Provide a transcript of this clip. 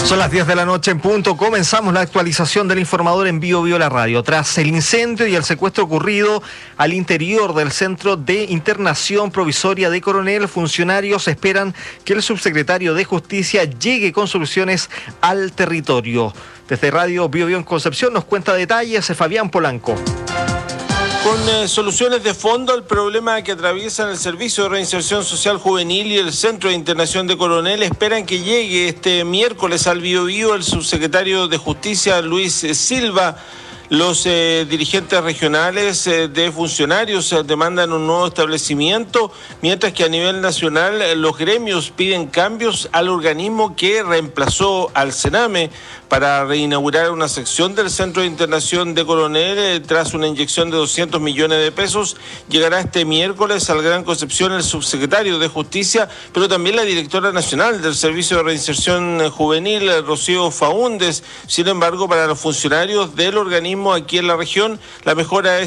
Son las 10 de la noche en punto. Comenzamos la actualización del informador en Bio la radio. Tras el incendio y el secuestro ocurrido al interior del Centro de Internación Provisoria de Coronel, funcionarios esperan que el subsecretario de Justicia llegue con soluciones al territorio. Desde Radio Bio en Concepción nos cuenta detalles Fabián Polanco. Con soluciones de fondo al problema que atraviesan el Servicio de Reinserción Social Juvenil y el Centro de Internación de Coronel, esperan que llegue este miércoles al Bio el subsecretario de Justicia, Luis Silva. Los dirigentes regionales de funcionarios demandan un nuevo establecimiento, mientras que a nivel nacional los gremios piden cambios al organismo que reemplazó al Sename para reinaugurar una sección del Centro de Internación de Coronel tras una inyección de 200 millones de pesos. Llegará este miércoles al Gran Concepción el subsecretario de Justicia, pero también la directora nacional del Servicio de Reinserción Juvenil, Rocío Faúndez. Sin embargo, para los funcionarios del organismo aquí en la región, la mejora es